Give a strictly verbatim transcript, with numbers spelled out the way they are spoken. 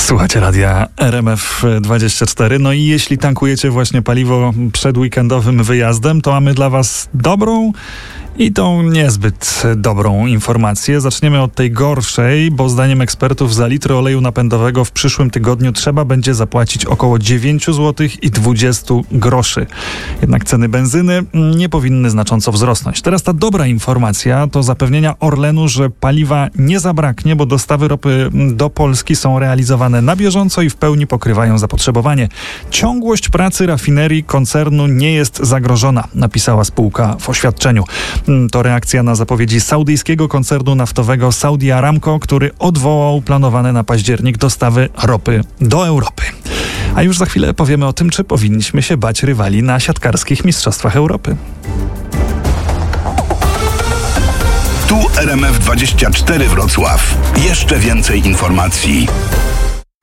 Słuchacie radia R M F dwadzieścia cztery. No i jeśli tankujecie właśnie paliwo przed weekendowym wyjazdem, to mamy dla was dobrą i tą niezbyt dobrą informację. Zaczniemy od tej gorszej, bo zdaniem ekspertów za litr oleju napędowego w przyszłym tygodniu trzeba będzie zapłacić około dziewięć złotych i dwadzieścia groszy. Jednak ceny benzyny nie powinny znacząco wzrosnąć. Teraz ta dobra informacja to zapewnienia Orlenu, że paliwa nie zabraknie, bo dostawy ropy do Polski są realizowane na bieżąco i w pełni pokrywają zapotrzebowanie. Ciągłość pracy rafinerii koncernu nie jest zagrożona, napisała spółka w oświadczeniu. To reakcja na zapowiedzi saudyjskiego koncernu naftowego Saudi Aramco, który odwołał planowane na październik dostawy ropy do Europy. A już za chwilę powiemy o tym, czy powinniśmy się bać rywali na siatkarskich Mistrzostwach Europy. Tu R M F dwadzieścia cztery Wrocław. Jeszcze więcej informacji.